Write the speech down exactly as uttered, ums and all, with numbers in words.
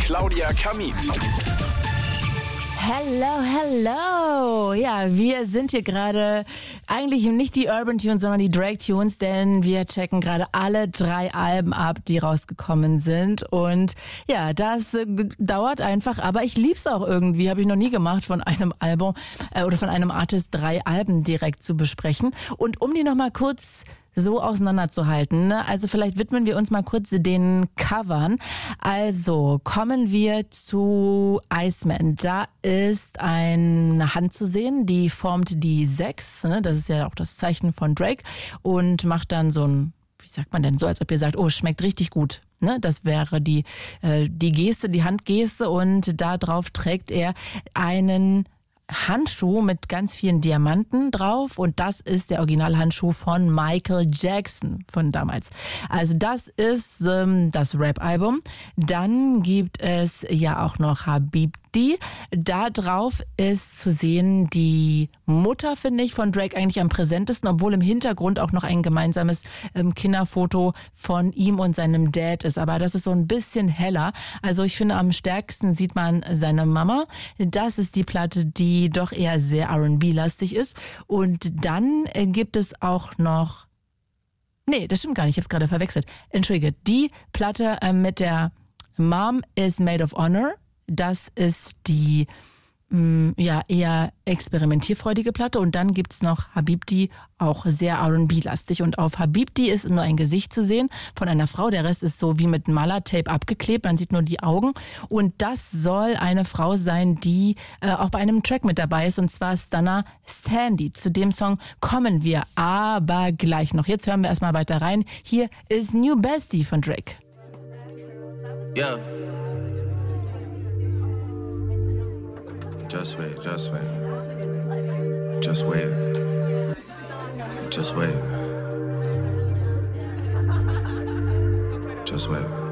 Claudia Kamit. Hello, hello. Ja, wir sind hier gerade eigentlich nicht die Urban Tunes, sondern die Drake Tunes, denn wir checken gerade alle drei Alben ab, die rausgekommen sind. Und ja, das äh, dauert einfach, aber ich lieb's auch irgendwie. Habe ich noch nie gemacht, von einem Album äh, oder von einem Artist drei Alben direkt zu besprechen. Und um die nochmal kurz so auseinanderzuhalten, ne? Also vielleicht widmen wir uns mal kurz den Covern. Also kommen wir zu Iceman. Da ist eine Hand zu sehen, die formt die sechs, ne? Das ist ja auch das Zeichen von Drake, und macht dann so ein, wie sagt man denn, so als ob ihr sagt, oh, schmeckt richtig gut. Ne? Das wäre die, äh, die Geste, die Handgeste, und da drauf trägt er einen Handschuh mit ganz vielen Diamanten drauf, und das ist der Originalhandschuh von Michael Jackson von damals. Also das ist ähm, das Rap-Album. Dann gibt es ja auch noch Habibti. Da drauf ist zu sehen die Mutter, finde ich, von Drake eigentlich am präsentesten, obwohl im Hintergrund auch noch ein gemeinsames ähm, Kinderfoto von ihm und seinem Dad ist. Aber das ist so ein bisschen heller. Also ich finde, am stärksten sieht man seine Mama. Das ist die Platte, die die doch eher sehr R and B-lastig ist. Und dann äh, gibt es auch noch, nee, das stimmt gar nicht, ich habe es gerade verwechselt. Entschuldige, die Platte äh, mit der Mom is Made of Honor, das ist die mh, ja eher experimentierfreudige Platte. Und dann gibt's noch Habibti, auch sehr R and B-lastig. Und auf Habibti ist nur ein Gesicht zu sehen von einer Frau. Der Rest ist so wie mit Malertape abgeklebt. Man sieht nur die Augen. Und das soll eine Frau sein, die äh, auch bei einem Track mit dabei ist. Und zwar Stunna Sandy. Zu dem Song kommen wir aber gleich noch. Jetzt hören wir erstmal weiter rein. Hier ist New Bestie von Drake. Yeah. Just wait, just wait. Just wait. Just wait. Just wait.